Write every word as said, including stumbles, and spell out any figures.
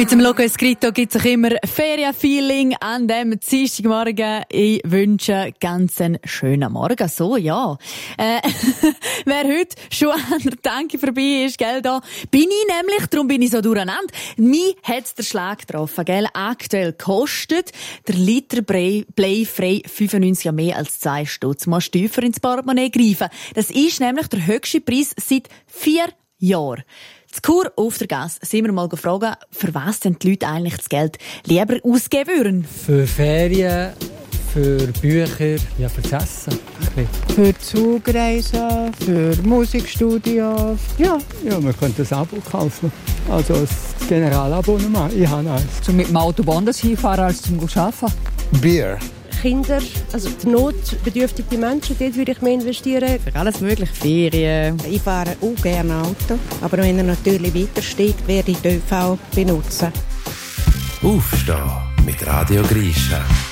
Mit dem Logo Escrito gibt es auch immer Ferienfeeling an dem Dienstagmorgen. Ich wünsche ganz einen schönen Morgen. So, ja. Äh, wer heute schon an der Tanke vorbei ist, gell, da bin ich nämlich, darum bin ich so durcheinander. Mich hat der Schlag getroffen, gell. Aktuell kostet der Liter Bleifrei fünfundneunzig ja mehr als zwei Stutz. Man muss tiefer ins Portemonnaie greifen. Das ist nämlich der höchste Preis seit vier Jahren. Zu Chur auf der Gasse sind wir mal gefragt, für was denn die Leute eigentlich das Geld lieber ausgeben würden. Für Ferien, für Bücher, ja, für das Essen. Für Zugreisen, für Musikstudios, ja. Ja, man könnte ein Abo kaufen, also ein Generalabonnement. Ich habe eins. So mit dem Auto woanders hinfahren als zum Arbeiten. Bier. Kinder, also die notbedürftige Menschen, dort würde ich mehr investieren. Für alles mögliche, Ferien. Ich fahre auch gerne Auto, aber wenn er natürlich weiter steigt, werde ich die ÖV benutzen. Aufstehen mit Radio Grisha.